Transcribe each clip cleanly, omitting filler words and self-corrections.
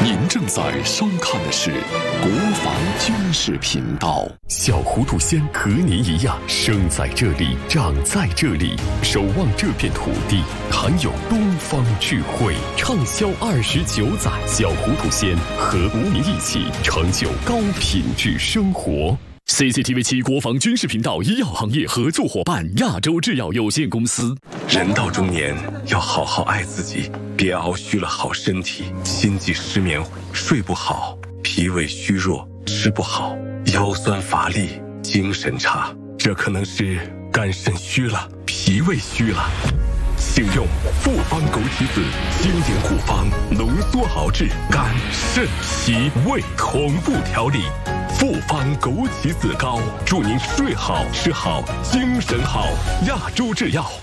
您正在收看的是国防军事频道。小糊涂仙和您一样，生在这里，长在这里，守望这片土地，含有东方智慧，畅销29载。小糊涂仙和无名一起成就高品质生活。CCTV7 国防军事频道医药行业合作伙伴亚洲制药有限公司。 人到中年，要好好爱自己，别熬虚了好身体，心悸失眠，睡不好，脾胃虚弱，吃不好，腰酸乏力，精神差，这可能是肝肾虚了，脾胃虚了。请用复方枸杞子经典护方，浓缩熬制肝肾脾胃同步调理。复方枸杞子膏，祝您睡好吃好精神好。亚洲制药。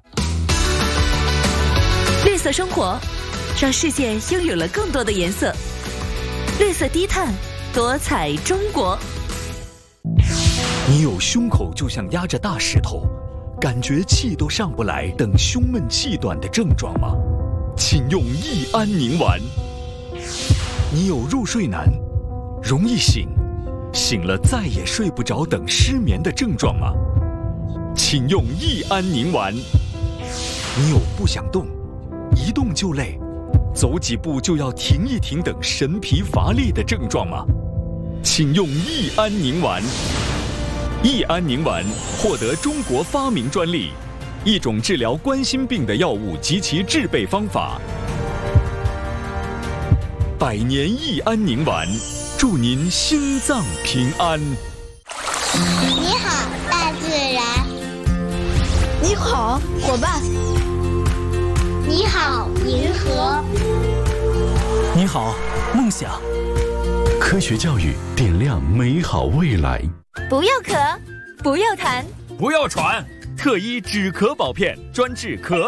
绿色生活，让世界拥有了更多的颜色。绿色低碳，多彩中国。 你有胸口就像压着大石头，感觉气都上不来，等胸闷气短的症状吗？请用益安宁丸。你有入睡难，容易醒，醒了再也睡不着等失眠的症状吗？请用益安宁丸。你有不想动，一动就累，走几步就要停一停等神疲乏力的症状吗？请用益安宁丸。益安宁丸获得中国发明专利，一种治疗冠心病的药物及其制备方法。百年益安宁丸，祝您心脏平安。 你好，大自然。 你好，伙伴。 你好，银河。 你好，梦想。 科学教育点亮美好未来。 不要咳，不要痰， 不要喘，特一止咳宝片，专治咳